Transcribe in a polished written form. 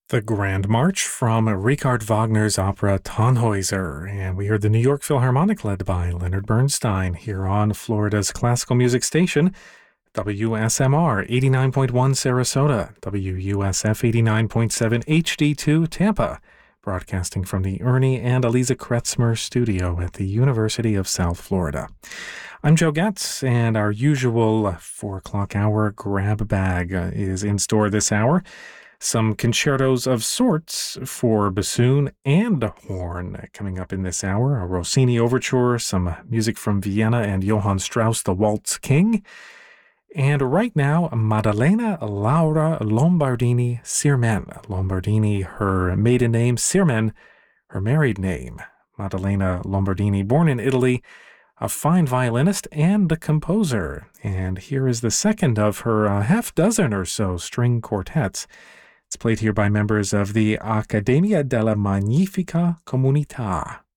The Grand March from Richard Wagner's opera Tannhäuser, and we heard the New York Philharmonic led by Leonard Bernstein here on Florida's classical music station, WSMR 89.1 Sarasota, WUSF 89.7 HD2 Tampa, broadcasting from the Ernie and Eliza Kretzmer studio at the University of South Florida. I'm Joe Getz, and our usual 4 o'clock hour grab bag is in store this hour. Some concertos of sorts for bassoon and horn coming up in this hour. A Rossini overture, some music from Vienna and Johann Strauss, the Waltz King. And right now, Maddalena Laura Lombardini Sirmen. Lombardini, her maiden name, Sirmen, her married name. Maddalena Lombardini, born in Italy, a fine violinist and a composer. And here is the second of her half dozen or so string quartets. It's played here by members of the Accademia della Magnifica Comunità.